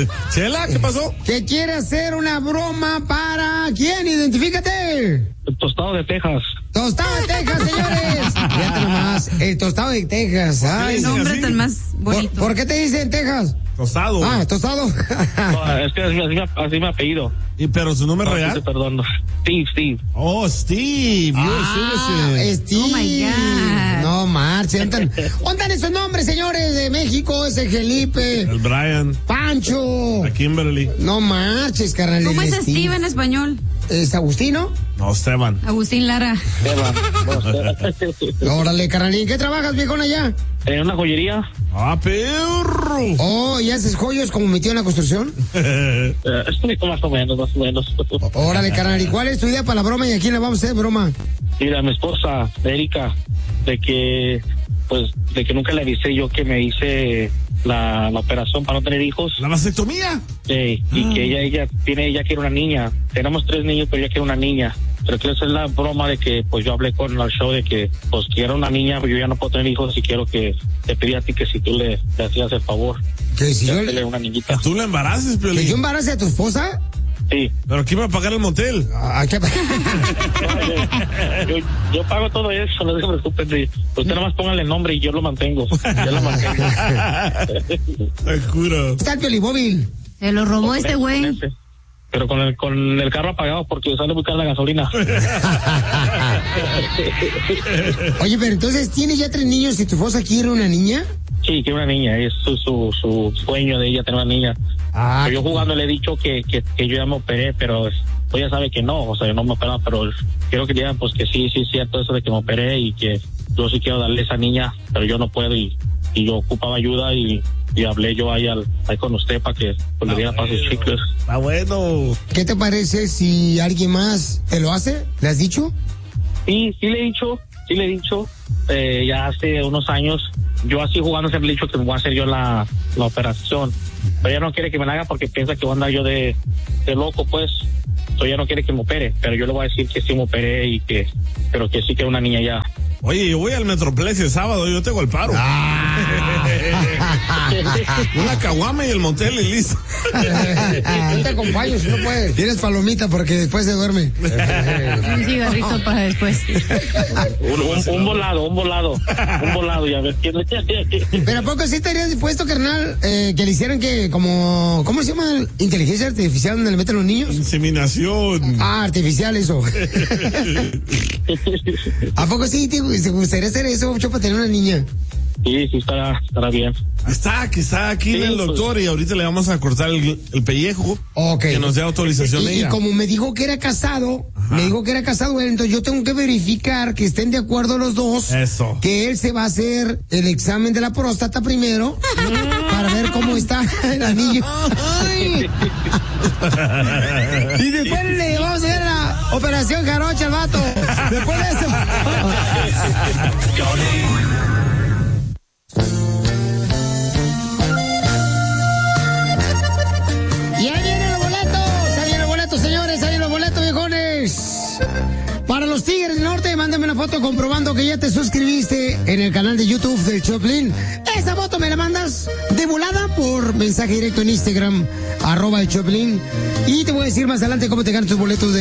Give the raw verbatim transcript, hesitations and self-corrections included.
Chela, ¿qué pasó? Que quiere hacer una broma para... ¿Quién? Identifícate. El tostado de Texas. Tostado de Texas, señores. Fíjate nomás, el tostado de Texas. Ay, el nombre tan más bonito. ¿Por, ¿Por qué te dicen Texas? Tostado. Ah, tostado. No, es que así, así, así me apellido. ¿Y pero su nombre No, real? sí, perdón. Steve, Steve. Oh, Steve. Ah, Steve. Oh my God. No marchen. ¿Dónde esos nombres, señores de México? Ese Felipe. El Brian. Pancho. La Kimberly. No marches, carnal. ¿Cómo es Steve. Steve en español? ¿Es Agustino? No, Esteban. Agustín Lara. Esteban. Órale, carnalín. ¿Qué trabajas, viejón, allá? En una joyería. Ah, perro. Oh, ¿y haces joyos como mi tío en la construcción? Eh, más o menos, más o menos. Órale, carnal. ¿Y cuál es tu idea para la broma y a quién le vamos a hacer broma? Mira, mi esposa, Erika, de que, pues, de que nunca le avisé yo que me hice la, la operación para no tener hijos. ¿La vasectomía? Sí, y ah. que ella, ella tiene, ella quiere una niña. Tenemos tres niños, pero ella quiere una niña. Pero quiero hacer la broma de que, pues, yo hablé con el show de que, pues, quiero una niña, pero yo ya no puedo tener hijos y quiero que te pedí a ti que si tú le, le hacías el favor. ¿Que si yo le una niñita? ¿Que tú la embaraces, Piolín? ¿Que yo embarace a tu esposa? Sí. ¿Pero quién va a pagar el motel? Ah, ¿qué? yo, yo pago todo eso, no se preocupen. Usted nada más póngale el nombre y yo lo mantengo. Yo lo mantengo. Cura. Está el Piolibóvil. Se lo robó este güey. Pero con el con el carro apagado porque sale muy cara la gasolina. Oye, pero entonces, ¿tienes ya tres niños y tu esposa quiere una niña? Sí, quiere una niña, es su, su, su sueño de ella tener una niña. Ah, pero yo jugando le he dicho que, que, que yo ya me operé, pero pues ya sabe que no, o sea, yo no me operaba, pero quiero que digan pues que sí, sí es cierto eso de que me operé y que yo sí quiero darle a esa niña, pero yo no puedo y, y yo ocupaba ayuda y, y hablé yo ahí, al, ahí con usted para que pues, le diera para sus chicos. Está bueno. ¿Qué te parece si alguien más te lo hace? ¿Le has dicho? Sí, sí le he dicho, sí le he dicho, eh, ya hace unos años, yo así jugando siempre le he dicho que me voy a hacer yo la, la operación, pero ella no quiere que me la haga porque piensa que voy a andar yo de, de loco, pues, entonces ella no quiere que me opere, pero yo le voy a decir que sí me operé y que, pero que sí que una niña ya. Oye, yo voy al Metroplex el sábado, yo tengo el paro. Ah. Una caguama y el motel y listo. Yo te acompaño si no puedes. Tienes palomita porque después se duerme. Un cigarrito para después. Un, un, un volado, un volado. Un volado, ya ves. Pero ¿a poco sí estarías dispuesto, carnal, eh, que le hicieran que, como, ¿cómo se llama? Inteligencia artificial donde le meten los niños. Inseminación. Ah, artificial eso. ¿A poco sí te gustaría hacer eso, mucho para tener una niña? Sí, sí, estará, estará bien. Está, que está aquí sí, el doctor pues, y ahorita le vamos a cortar el, el pellejo. Okay. Que nos dé autorización y, de ella. Y como me dijo que era casado, Ajá. me dijo que era casado, entonces yo tengo que verificar que estén de acuerdo los dos. Eso. Que él se va a hacer el examen de la próstata primero para ver cómo está el anillo. Y después le vamos a hacer la operación jarocha al vato. Después de eso. Y ahí vienen los boletos, ahí vienen los boletos, señores, ahí vienen los boletos, viejones. Para los Tigres del Norte, mándame una foto comprobando que ya te suscribiste en el canal de YouTube del Choplin. Esa foto me la mandas de volada por mensaje directo en Instagram, arroba el Choplin. Y te voy a decir más adelante cómo te ganas tus boletos de